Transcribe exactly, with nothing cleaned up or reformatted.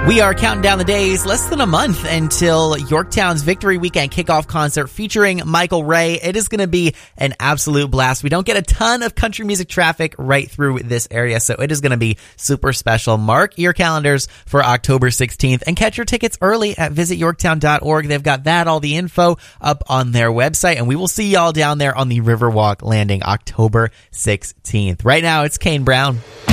We are counting down the days, less than a month until Yorktown's Victory Weekend kickoff concert featuring Michael Ray. It is going to be an absolute blast. We don't get a ton of country music traffic right through this area, so it is going to be super special. Mark your calendars for October sixteenth and catch your tickets early at visit yorktown dot org. They've got that, all the info up on their website, and we will see y'all down there on the Riverwalk Landing October sixteenth. Right now, it's Kane Brown.